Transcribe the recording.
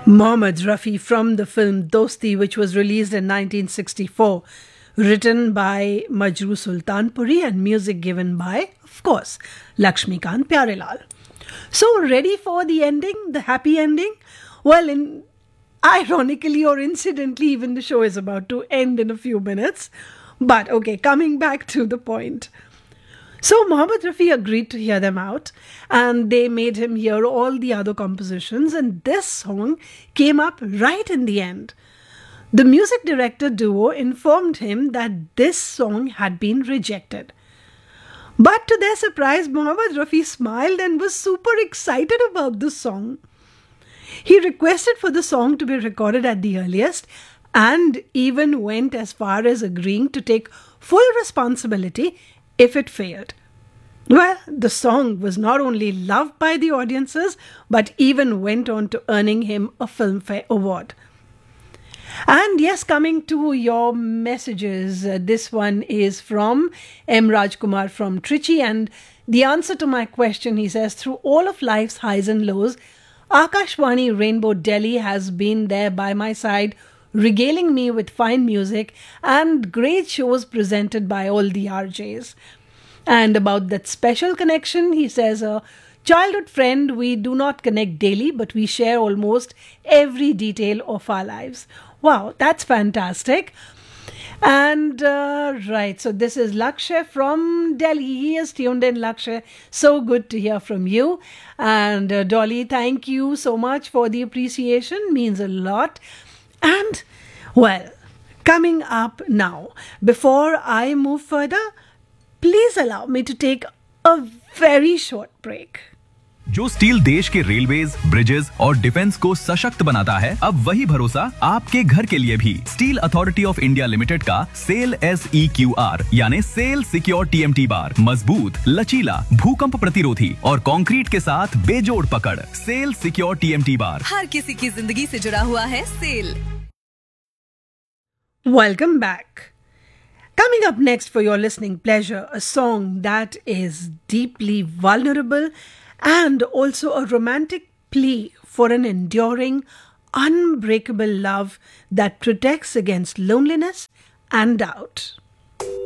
Mohammad Rafi from the film Dosti, which was released in 1964, written by Majroo Sultanpuri and music given by, of course, Lakshmikant Pyarelal. So, ready for the ending, the happy ending? Well, ironically or incidentally, even the show is about to end in a few minutes. But okay, coming back to the point. So Mohammad Rafi agreed to hear them out, and they made him hear all the other compositions, and this song came up right in the end. The music director duo informed him that this song had been rejected. But to their surprise, Mohammad Rafi smiled and was super excited about the song. He requested for the song to be recorded at the earliest and even went as far as agreeing to take full responsibility if it failed. Well, the song was not only loved by the audiences, but even went on to earning him a Filmfare Award. And yes, coming to your messages, this one is from M. Rajkumar from Trichy, and the answer to my question, he says, through all of life's highs and lows, Akashvani Rainbow Delhi has been there by my side, regaling me with fine music and great shows presented by all the RJs. And about that special connection, he says, a childhood friend, we do not connect daily, but we share almost every detail of our lives. Wow, that's fantastic. And right, so this is Lakshay from Delhi. He is tuned in, Lakshay. So good to hear from you. And Dolly, thank you so much for the appreciation. Means a lot. And, well, coming up now, before I move further, please allow me to take a very short break. जो steel देश के railways, bridges और defence को सशक्त बनाता है, अब वही भरोसा आपके घर के लिए भी। Steel authority of India limited का सेल SEQR यानी सेल सिक्योर TMT बार मजबूत, लचीला, भूकंप प्रतिरोधी और कंक्रीट के साथ बेजोड़ पकड़। सेल सिक्योर TMT बार हर किसी की जिंदगी से जुड़ा हुआ है। Cell. Welcome back. Coming up next for your listening pleasure, a song that is deeply vulnerable and also a romantic plea for an enduring, unbreakable love that protects against loneliness and doubt.